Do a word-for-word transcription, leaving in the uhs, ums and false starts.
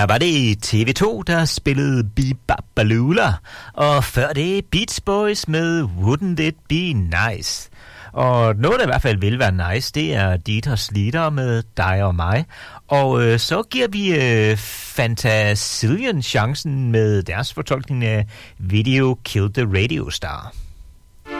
Her var det T V to, der spillede Be-Bop-Balula, og før det Beach Boys med Wouldn't It Be Nice. Og noget, der i hvert fald vil være nice, det er Dieters Lieder med dig og mig. Og øh, så giver vi øh, Fantasillion chancen med deres fortolkning af Video Killed the Radio Star.